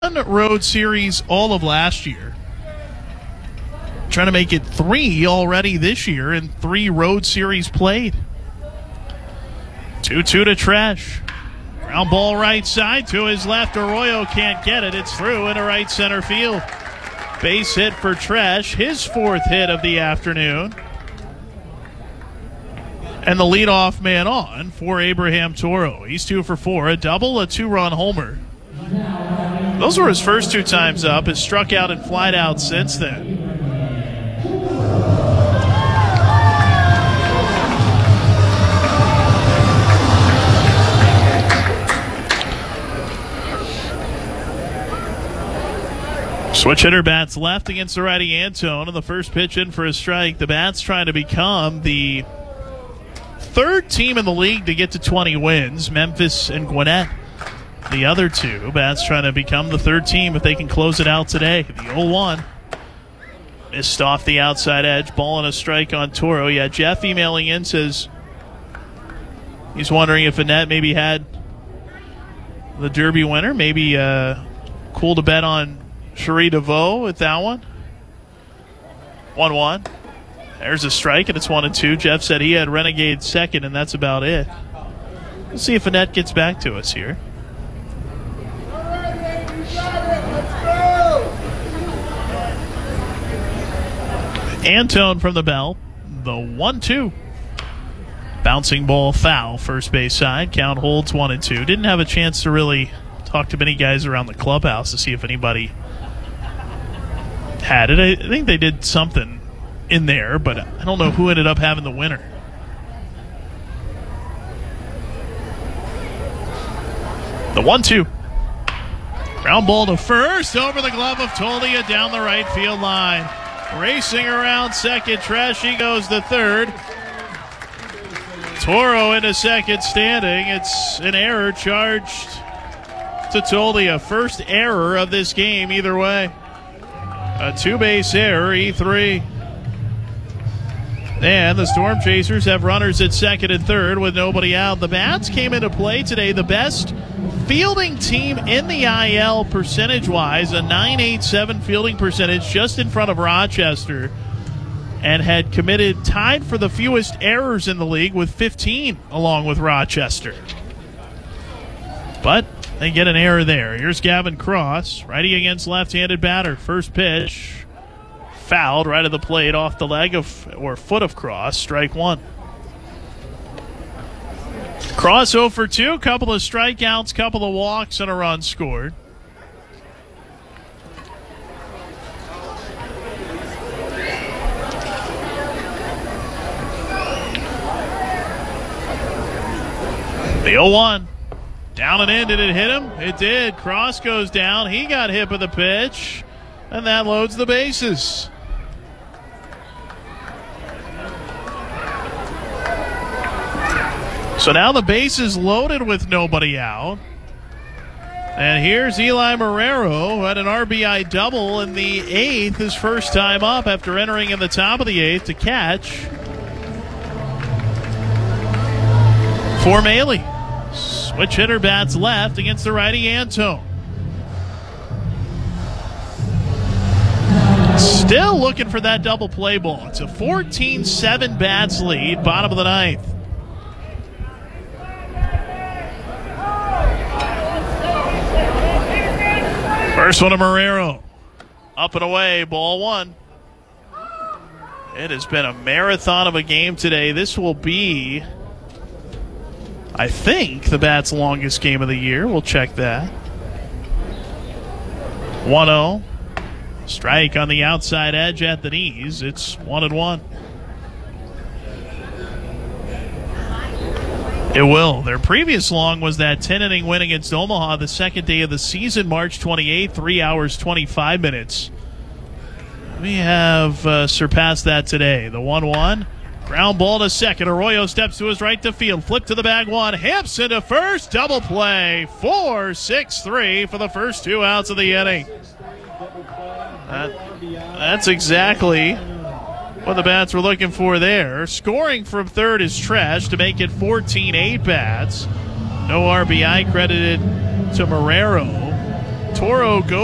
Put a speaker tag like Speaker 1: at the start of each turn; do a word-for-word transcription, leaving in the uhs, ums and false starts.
Speaker 1: road series all of last year. Trying to make it three already this year and three road series played. two two to Tresh. Ground ball right side to his left. Arroyo can't get it. It's through into right center field. Base hit for Tresh, his fourth hit of the afternoon. And the leadoff man on for Abraham Toro. He's two for four, a double, a two-run homer. Those were his first two times up. Has struck out and flied out since then. Switch hitter bats left against the righty Antone, and the first pitch in for a strike. The Bats trying to become the third team in the league to get to twenty wins. Memphis and Gwinnett, the other two. Bats trying to become the third team if they can close it out today. The oh one. Missed off the outside edge. Ball and a strike on Toro. Yeah, Jeff emailing in says he's wondering if Annette maybe had the Derby winner. Maybe uh, cool to bet on Cherie DeVoe with that one. one one. There's a strike, and it's one and two. Jeff said he had Renegade second, and that's about it. We'll see if Annette gets back to us here. Antone from the belt. The one two. Bouncing ball foul, first base side. Count holds one and two. Didn't have a chance to really talk to many guys around the clubhouse to see if anybody had it. I think they did something in there, but I don't know who ended up having the winner. The one two. Ground ball to first, over the glove of Tolia down the right field line. Racing around second, Tresh, he goes to third. Toro into second standing. It's an error charged to Tolia. First error of this game either way. A two-base error, E three. And the Storm Chasers have runners at second and third with nobody out. The Bats came into play today, the best fielding team in the I L percentage-wise, a nine eighty-seven fielding percentage just in front of Rochester, and had committed, tied for the fewest errors in the league with fifteen along with Rochester. But they get an error there. Here's Gavin Cross, righty against left-handed batter. First pitch, fouled right at the plate off the leg of, or foot of Cross, strike one. Cross oh for two, couple of strikeouts, couple of walks, and a run scored. The oh one. Down and in. Did it hit him? It did. Cross goes down. He got hit with the pitch, and that loads the bases. So now the base is loaded with nobody out. And here's Eli Marrero, who had an R B I double in the eighth, his first time up after entering in the top of the eighth to catch for Maley. Switch hitter bats left against the righty Antone. Still looking for that double play ball. It's a fourteen seven Bats lead, bottom of the ninth. First one to Marrero. Up and away, ball one. It has been a marathon of a game today. This will be, I think, the Bats' longest game of the year. We'll check that. one oh. Strike on the outside edge at the knees. It's one and one. It will. Their previous long was that ten-inning win against Omaha the second day of the season, March twenty-eighth, three hours, twenty-five minutes. We have uh, surpassed that today. The one one. Ground ball to second. Arroyo steps to his right to field. Flip to the bag one. Hips into first. Double play. four six three for the first two outs of the inning. That, that's exactly what the Bats were looking for there. Scoring from third is Tresh to make it fourteen eight Bats. No R B I credited to Marrero. Toro goes